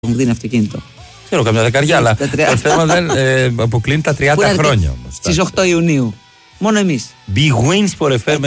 μου δίνει αυτοκίνητο. Ξέρω καμιά δεκαριά, αλλά το θέμα δεν αποκλίνει τα 30 χρόνια όμως. Στις 8 Ιουνίου. Μόνο εμείς. Big Wins for FM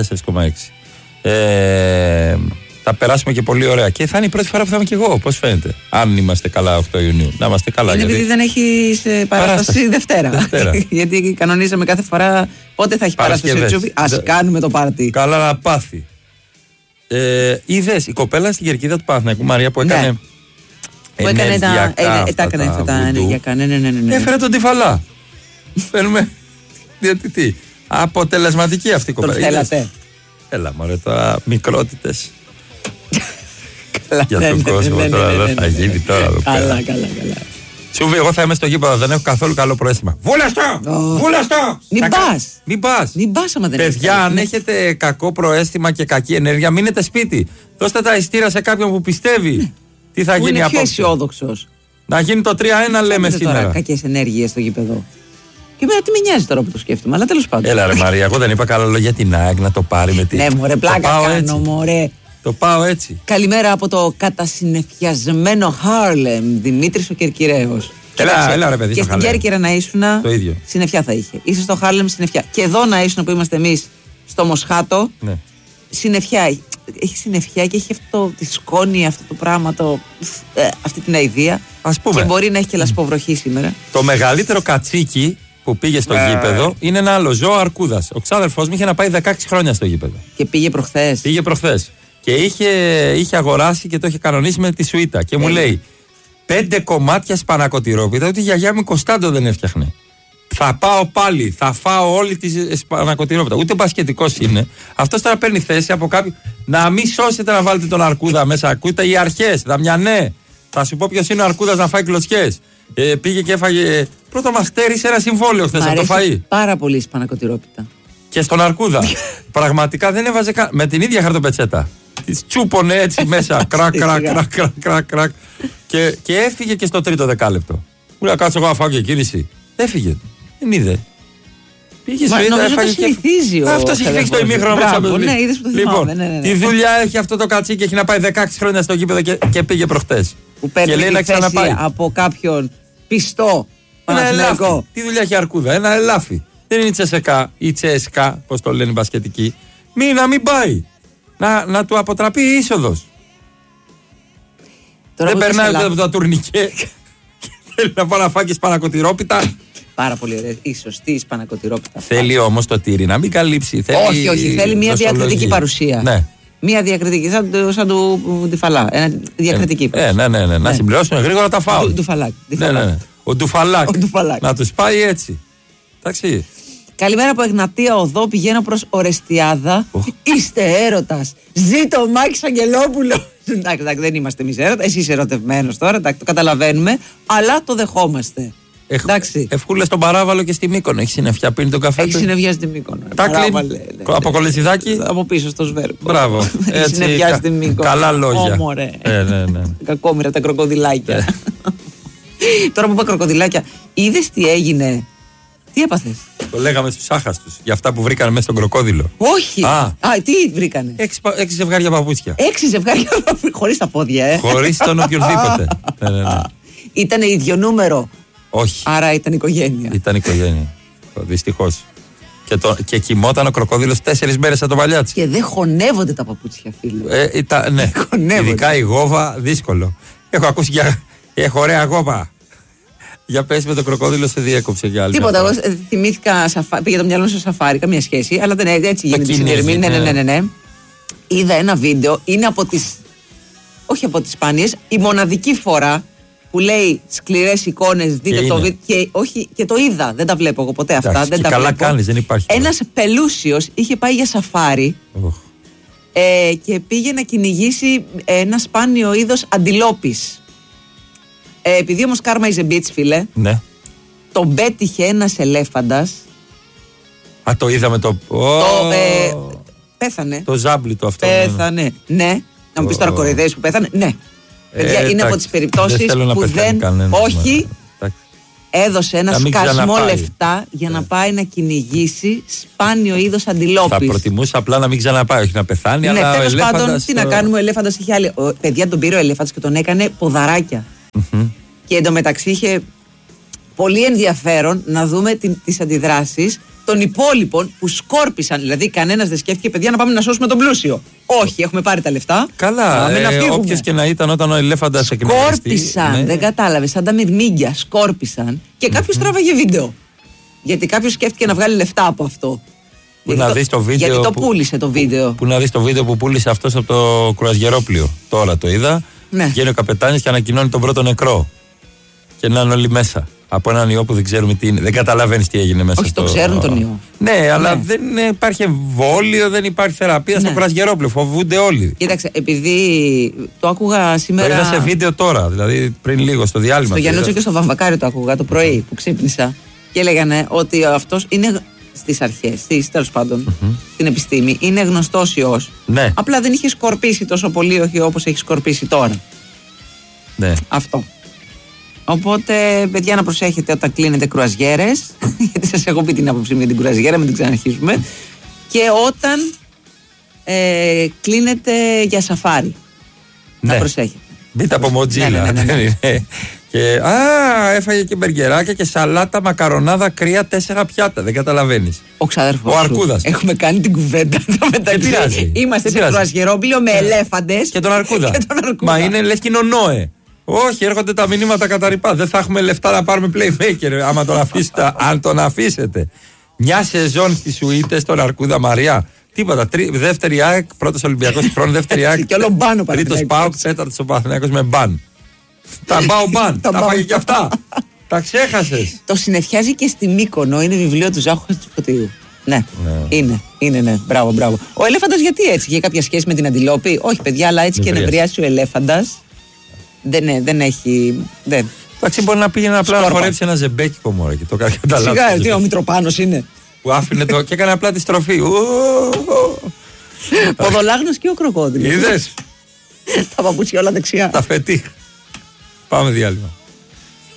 94,6. Θα περάσουμε και πολύ ωραία. Και θα είναι η πρώτη φορά που θα είμαι και εγώ. Πώς φαίνεται, αν είμαστε καλά 8 Ιουνίου. Να είμαστε καλά. Είναι επειδή δεν έχει παράσταση Δευτέρα. Γιατί κανονίζαμε κάθε φορά πότε θα έχει παράσταση. Ας κάνουμε το πάρτι. Καλά να πάθει. Είδες η κοπέλα στην κερκίδα του Παναθηναϊκού, Μαρία, που έκανε. Ναι. Που έκανε τα ενεργειακά. Ναι. Έφερε τον Τυφαλά. Φέρνουμε διαιτητή. Αποτελεσματική αυτή η κοπέλα. Τον θέλατε. Έλα μωρέ τώρα, μικρότητες. Για τον κόσμο τώρα δεν θα γίνει τώρα εδώ πέρα. Καλά. Σούβι, εγώ θα είμαι στο γήπεδο, δεν έχω καθόλου καλό προαίσθημα. Βούλαστο! Μην πας! άμα δεν Παιδιά, αν έχετε κακό προαίσθημα και κακή ενέργεια, μείνετε σπίτι. Δώστε τα ειστήρα σε κάποιον που πιστεύει. Τι θα γίνει απόψε. Είναι πιο αισιόδοξος. Να γίνει το 3-1 λέμε σήμερα. Τώρα κακές ενέργειες στο γήπεδο. Και εμένα τι με νοιάζει τώρα που το σκέφτομαι, αλλά τέλος πάντων. Έλα ρε Μαρία, εγώ δεν είπα καλά λόγια για την ΑΕΚ να το πάρει με την. Ναι, μωρέ, πλάκα κάνω, μωρέ. Το πάω έτσι. Καλημέρα από το κατασυννεφιασμένο Χάρλεμ, Δημήτρης ο Κερκυραίος. Έλα ρε παιδί. Και στην Κέρκυρα να ήσουνα, το ίδιο. Συννεφιά θα είχε. Είσαι στο Χάρλεμ, συννεφιά. Και εδώ να ήσουν που είμαστε εμείς στο Μοσχάτο, ναι. Συννεφιά. Έχει συννεφιά και έχει αυτό τη σκόνη, αυτό το πράγμα, αυτή την αηδία. Ας πούμε. Και μπορεί να έχει και λασποβροχή σήμερα. Το μεγαλύτερο κατσίκι που πήγε στο γήπεδο είναι ένα άλλο ζώο, αρκούδας. Ο ξάδερφός μου είχε να πάει 16 χρόνια στο γήπεδο. Και πήγε προχθές. Πήγε προχθές. Και είχε αγοράσει και το είχε κανονίσει με τη σουίτα. Και μου λέει 5 κομμάτια σπανακοτηρόπιτα, ότι η γιαγιά μου Κωνσταντο δεν έφτιαχνε. Θα πάω πάλι, θα φάω όλη τη σπανακοτηρόπιτα. Ούτε μπασκετικός είναι. Αυτός τώρα παίρνει θέση από κάποιον. Να μην σώσετε να βάλετε τον αρκούδα μέσα. Ακούτε οι αρχές, Δαμιανέ. Θα σου πω ποιος είναι ο αρκούδας να φάει κλωτσιές. Πήγε και έφαγε. Πρώτα μας χτέρισε ένα συμβόλαιο χθες από το φαΐ. Πάρα πολύ σπανακοτηρόπιτα. Και στον αρκούδα. Πραγματικά δεν έβαζε καν. Με την ίδια χαρτοπετσέτα. Τη τσούπωνε έτσι μέσα. Κρακ. Και έφυγε και στο τρίτο δεκάλεπτο. Μου λέει κάτσε εγώ να φάω και κίνηση. Έφυγε. Δεν είδε. Πήγε στο ίδιο. Αυτός είχε φύγει στο ημίχρονο. Λοιπόν, τη δουλειά έχει αυτό το κατσί και έχει να πάει 16 χρόνια στο γήπεδο και πήγε προχτές. Που παίρνει τη θέση από κάποιον πιστό Παναθηναϊκό. Τι δουλειά έχει αρκούδα, ένα ελάφι. Δεν είναι η Τσέσκα, πώς το λένε οι μπασκετικοί. Να μην πάει. Να του αποτραπεί η είσοδος. Δεν περνάει από τα τουρνικέ. Θέλει να πάει να φάει και σπανακοτηρόπιτα. Πάρα πολύ ωραία. Η σωστή σπανακοτηρόπιτα. Θέλει όμως το τύρι να μην καλύψει. Όχι. Θέλει μια διακριτική παρουσία. Ναι. Μια διακριτική, σαν του Τυφαλά. Διακριτική παρουσία. Ναι. Να συμπληρώσουν γρήγορα τα φάουλ. Ναι. Ο Ντουφαλάκ. Να τους πάει έτσι. Εντάξει. Καλημέρα από Εγνατία Οδό, πηγαίνω προς Ορεστιάδα. Είστε έρωτας. Ζήτω ο Μάκης Αγγελόπουλο. Εντάξει, δεν είμαστε εμείς έρωτα. Εσύ είσαι ερωτευμένος τώρα, το καταλαβαίνουμε, αλλά το δεχόμαστε. Ευχούλες στον Παράβαλο και στη Μύκονο. Έχει συννεφιά, πίνει τον καφέ. Έχει συννεφιά στη Μύκονο. Από Κολεσιδάκι. Από πίσω στο Σβέρκο. Μπράβο. Έχει συννεφιά στη Μύκονο. Καλά λόγια. Κακόμοιρα τα κροκοδιλάκια. Τώρα που είπα κροκοδιλάκια, είδες τι έγινε? Τι έπαθες? Το λέγαμε στους άχαστους για αυτά που βρήκανε μέσα στον κροκόδιλο. Όχι! Τι βρήκανε? 6 ζευγάρια παπούτσια. 6 ζευγάρια παπούτσια. Χωρίς τα πόδια, Χωρίς τον οποιοδήποτε. Ήτανε ίδιο νούμερο. Όχι. Άρα ήταν οικογένεια. Ήταν οικογένεια. Δυστυχώς. Και κοιμόταν ο κροκόδιλος 4 μέρες από το μαλλιά της. Και δεν χωνεύονται τα παπούτσια, φίλε. Ναι. Ειδικά η γόβα, δύσκολο. Έχω ακούσει έχω ωραία γόβα. Για πες με το κροκόδιλο σε διέκοψε για άλλη. Τίποτα. Εγώ θυμήθηκα, πήγε το μυαλό μου σε σαφάρι, καμία σχέση, αλλά δεν έτσι γίνεται η συνδερμή. Ναι. Είδα ένα βίντεο, είναι από τις. Όχι από τις σπάνιες, η μοναδική φορά που λέει σκληρές εικόνες, δείτε το βίντεο. Και το είδα, δεν τα βλέπω εγώ ποτέ αυτά. Δεν τα καλά βλέπω. Κάνεις, δεν υπάρχει. Ένας πελούσιος είχε πάει για σαφάρι και πήγε να κυνηγήσει ένα σπάνιο είδος αντιλόπης. Επειδή όμως κάρμα is a bitch, φίλε, ναι. Τον πέτυχε ένας ελέφαντας. Το είδαμε πέθανε. Το ζάμπλι το αυτό. Πέθανε, ναι. Να μου πεις τώρα κοροϊδεύεις που πέθανε, ναι. Παιδιά, είναι από τις περιπτώσεις που δεν. Όχι. Έδωσε ένα σκασμό λεφτά για να πάει να κυνηγήσει σπάνιο είδος αντιλόπης. Θα προτιμούσα απλά να μην ξαναπάει, όχι να πεθάνει. Ναι, τέλος πάντων, τι να κάνουμε, ο ελέφαντας είχε άλλη. Παιδιά, τον πήρε ο ελέφαντας και τον έκανε ποδαράκια. Και εντωμεταξύ είχε πολύ ενδιαφέρον να δούμε τις αντιδράσεις των υπόλοιπων που σκόρπισαν. Δηλαδή, κανένας δεν σκέφτηκε, παιδιά, να πάμε να σώσουμε τον πλούσιο. Όχι, έχουμε πάρει τα λεφτά. Καλά, όποιος και να ήταν όταν ο ελέφαντας εκνευριστεί. Σκόρπισαν, δεν κατάλαβες, σαν τα μυρμήγκια. Σκόρπισαν και κάποιος τράβαγε βίντεο. Γιατί κάποιος σκέφτηκε να βγάλει λεφτά από αυτό. Γιατί το πούλησε το βίντεο. Που να δεις το βίντεο που πούλησε αυτός από το κρουαζιερόπλιο. Τώρα το είδα. Ναι. Βγαίνει ο καπετάνιος και ανακοινώνει τον πρώτο νεκρό. Και να είναι όλοι μέσα. Από έναν ιό που δεν ξέρουμε τι είναι. Δεν καταλαβαίνεις τι έγινε μέσα. Όχι, το ξέρουν τον ιό. Ναι, αλλά δεν υπάρχει εμβόλιο, δεν υπάρχει θεραπεία στο κρουαζιερόπλιο. Φοβούνται όλοι. Κοίταξε, επειδή το άκουγα σήμερα. Το είδα σε βίντεο τώρα, δηλαδή πριν λίγο στο διάλειμμα. Στο Γιαννούτσο και στο Βαμβακάρι το άκουγα το πρωί που ξύπνησα. Και λέγανε ότι αυτός είναι στις αρχές, τέλος πάντων, στην επιστήμη, είναι γνωστός ιός. Ναι. Απλά δεν είχε σκορπίσει τόσο πολύ, όχι όπως έχει σκορπίσει τώρα. Ναι. Αυτό. Οπότε, παιδιά, να προσέχετε όταν κλείνετε κρουαζιέρες, γιατί σας έχω πει την άποψή μου για την κρουαζιέρα, μην την ξαναρχίσουμε. Και όταν κλείνετε για σαφάρι. Ναι. Να προσέχετε. Μπείτε από Μοτζίλα. Ναι. Και έφαγε και μπεργκεράκια και σαλάτα, μακαρονάδα, κρύα, 4 πιάτα. Δεν καταλαβαίνεις. Ο ξαδερφός ο Αρκούδας. Έχουμε κάνει την κουβέντα. Είμαστε σε κρουαζιερόπλιο με ελέφαντες. Και τον Αρκούδα. Μα είναι λες και είναι ο Νόε. Όχι, έρχονται τα μηνύματα κατά ρηπά. Δεν θα έχουμε λεφτά να πάρουμε playmaker. Άμα τον αφήσετε, αν τον αφήσετε. Μια σεζόν στις Σουίτες, τον Αρκούδα Μαριά. Τίποτα. Δεύτερη ΑΕΚ, πρώτος Ολυμπιακός χρόνου, δεύτερη ΑΕΚ. Και όλο μπαν ο Τρίτος ΠΑΟΚ, τέταρτος ο Παναθηναϊκός με μπαν. Τα μπάω μπαν. Τα φάγε και αυτά. Τα ξέχασες. Το συνεφιάζει και στη Μύκονο. Είναι βιβλίο του Ζάχου Χατζηφωτίου. Ναι. Είναι. Μπράβο. Ο ελέφαντας γιατί έτσι, είχε κάποια σχέση με την αντιλόπη? Όχι, παιδιά, αλλά έτσι και νευριάσει ο ελέφαντας. Δεν έχει. Εντάξει, μπορεί να πήγαινε απλά να χορέψει ένα ζεμπέκικο μωρέ και το κάνει καταλάβει. Σιγά, τι ο Μητροπάνος είναι. Που άφηνε το και έκανε απλά τη στροφή. Ποδολάγνος και ο κροκόδιλος. Είδες. Τα παπούτσια όλα δεξιά. Τα φετί. Πάμε διάλειμμα.